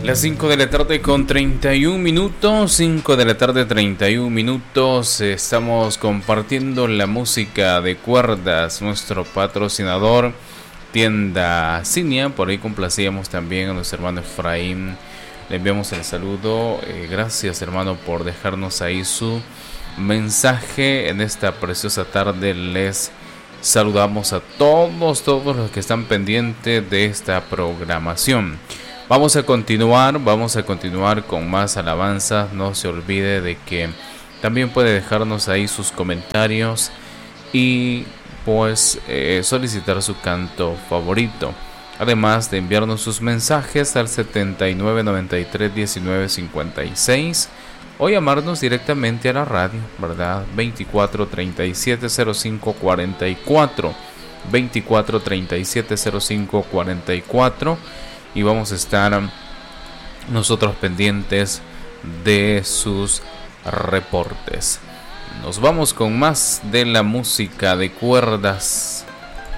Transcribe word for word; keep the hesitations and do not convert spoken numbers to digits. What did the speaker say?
Las cinco de la tarde con treinta y un minutos, cinco de la tarde treinta y un minutos, estamos compartiendo la música de cuerdas, nuestro patrocinador, tienda Cinia. Por ahí complacíamos también a nuestro hermano Efraín, le enviamos el saludo, eh, gracias hermano por dejarnos ahí su mensaje en esta preciosa tarde. Les saludamos a todos, todos los que están pendientes de esta programación. Vamos a continuar, vamos a continuar con más alabanzas. No se olvide de que también puede dejarnos ahí sus comentarios y pues eh, solicitar su canto favorito. Además de enviarnos sus mensajes al setenta y nueve noventa y tres diecinueve cincuenta y seis o llamarnos directamente a la radio, ¿verdad? veinticuatro treinta y siete cero cinco cuarenta y cuatro, veinticuatro treinta y siete cero cinco cuarenta y cuatro. Y vamos a estar nosotros pendientes de sus reportes. Nos vamos con más de la música de cuerdas.